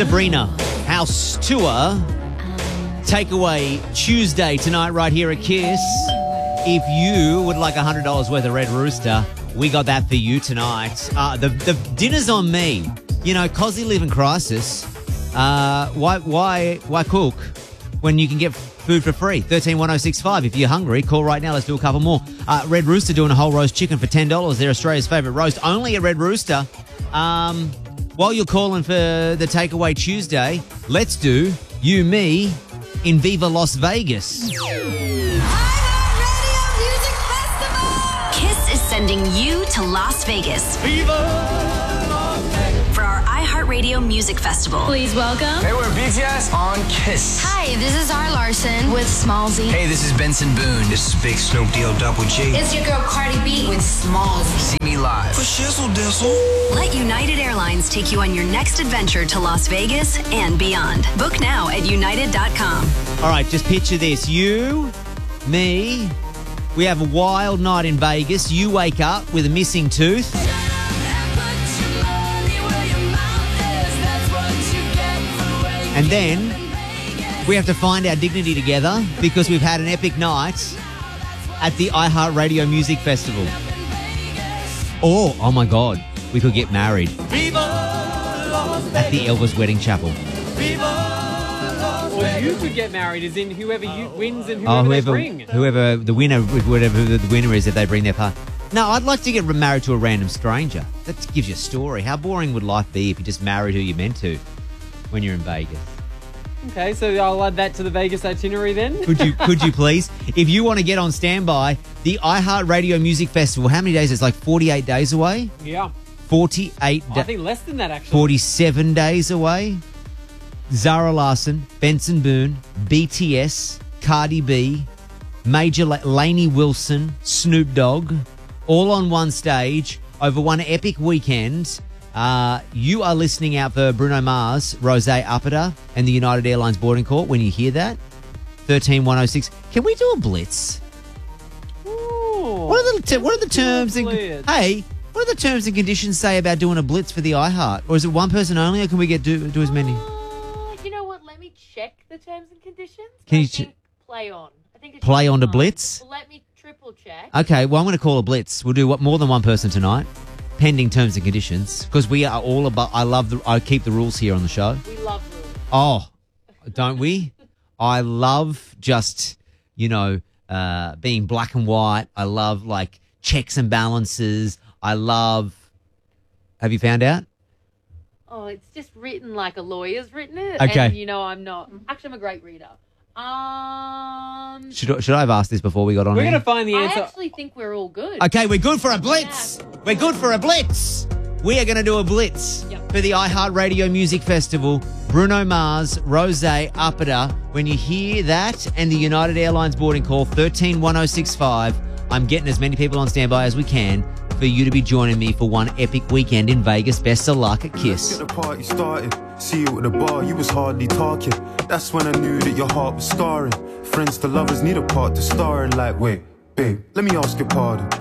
Sabrina House Tour Takeaway Tuesday tonight right here at Kiss. If you would like $100 worth of Red Rooster, we got that for you tonight. The dinner's on me. You know, cause you live in crisis. Why cook when you can get food for free? 131065. If you're hungry, call right now. Let's do a couple more. Red Rooster doing a whole roast chicken for $10. They're Australia's favourite roast. Only at Red Rooster. While you're calling for the Takeaway Tuesday, let's do You, Me in Viva Las Vegas. Kiss is sending you to Las Vegas. For our iHeartRadio Music Festival. Please welcome. Hey, we're BTS on Kiss. Hi, this is R. Larson with Smallzy. Hey, this is Benson Boone. This is Big Snoop Deal Double G. It's your girl Cardi B with Smallzy. See me live. For shizzle dizzle. Let United Airlines take you on your next adventure to Las Vegas and beyond. Book now at united.com. All right, just picture this. You, me, we have a wild night in Vegas. You wake up with a missing tooth. And then we have to find our dignity together because we've had an epic night at the iHeartRadio Music Festival. Or, oh my God, we could get married at the Elvis Wedding Chapel. Or you could get married, as in whoever wins and whoever they bring. Whoever the winner, whatever the winner is, if they bring their partner. No, I'd like to get married to a random stranger. That gives you a story. How boring would life be if you just married who you're meant to when you're in Vegas? Okay, so I'll add that to the Vegas itinerary then. Could you please? If you want to get on standby, the iHeartRadio Music Festival, how many days? It's like 48 days away? Yeah. 48 I think less than that, actually. 47 days away. Zara Larsson, Benson Boone, BTS, Cardi B, Major Lainey Wilson, Snoop Dogg, all on one stage over one epic weekend. You are listening out for Bruno Mars, Rosé Uppida, and the United Airlines boarding call. When you hear that, 13106. Can we do a blitz? Ooh, What are the terms? blitz. Hey, what do the terms and conditions say about doing a blitz for the iHeart? Or is it one person only, or can we do as many? You know what? Let me check the terms and conditions. Can I you think play on? I think it's Play on to fine. blitz? Well, let me triple check. Okay, well, I'm going to call a blitz. We'll do more than one person tonight, pending terms and conditions, because we are all about. I keep the rules here on the show. We love rules. Oh, don't we? I love just, being black and white. I love, like, checks and balances. I love... Have you found out? Oh, it's just written like a lawyer's written it. Okay. And I'm not. Actually, I'm a great reader. Should I have asked this before we got on We're here? going to find the I answer. actually think we're all good. Okay, we're good for a blitz. We're good for a blitz. We are going to do a blitz for the iHeartRadio Music Festival. Bruno Mars, Rosé Uppida. When you hear that and the United Airlines boarding call, 1310665, I'm getting as many people on standby as we can for you to be joining me for one epic weekend in Vegas. Best of luck at Kiss. Get the party started. See you at the bar, you was hardly talking. That's when I knew that your heart was scarring. Friends to lovers need a part to star in. Like, wait, babe, let me ask your pardon.